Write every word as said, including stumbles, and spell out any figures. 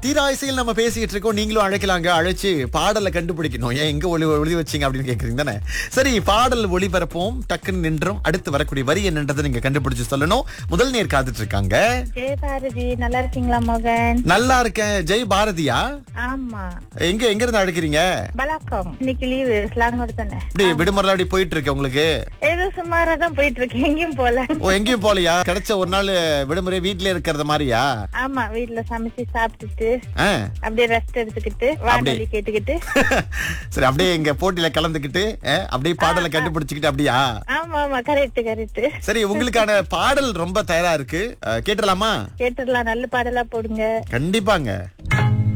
தீராயசையில் நம்ம பேசிக்கிட்டு இருக்கோம். நீங்களும் அழைக்கலாங்க. அழைச்சு பாடலை கண்டுபிடிக்கணும். ஏன் எங்க ஒளி ஒளி வச்சீங்க அப்படின்னு கேக்குறீங்க தானே? சரி, பாடல் ஒளிபரப்போம். டக்குன்னு நின்றோம். அடுத்து வரக்கூடிய வரி என்னன்றதை நீங்க கண்டுபிடிச்சு சொல்லணும். முதல் நேர் காத்துட்டு இருக்காங்க. ஜெய பாரதி, நல்லா இருக்கீங்களா மோகன்? நல்லா இருக்கேன். ஜெய் பாரதியா? ஆமா, எங்க எங்க இருந்து அழைக்கிறீங்க? பலாக்கம். இன்னைக்கு லீவு, ஸ்லாங்கோட தானே. இப்படி விடுமுறை அப்படி போயிட்டு இருக்கு உங்களுக்கு? ஏதோ சுமாரா தான் போயிட்டு இருக்கு, எங்கேயும் போல. ஓ, எங்கேயும் போலையா? கிடைச்ச ஒரு நாள் விடுமுறை வீட்ல இருக்கிறது மாதிரியா? ஆமா, வீட்டுல சமைச்சு சாப்பிட்டுட்டு ஆ. அப்படியே ரெஸ்ட் எடுத்துக்கிட்டு வானொலி கேட்டுக்கிட்டு. சரி, அப்படியே எங்க போட்டியில கலந்துக்கிட்டு அஹ், அப்படியே பாடலை கண்டுபிடிச்சுக்கிட்டு அப்படியா? ஆமா ஆமா, கரெக்ட் கரெக்ட். சரி, உங்களுக்கான பாடல் ரொம்ப தயாரா இருக்கு. அஹ், கேட்டுடலாமா? கேட்டுடலாம், நல்ல பாடலா போடுங்க. கண்டிப்பாங்க.